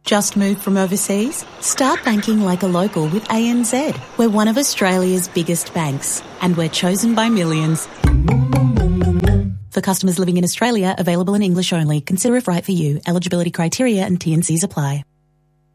Just moved from overseas? Start banking like a local with ANZ. We're one of Australia's biggest banks, and we're chosen by millions. For customers living in Australia, available in English only. Consider if right for you. Eligibility criteria and T&Cs apply.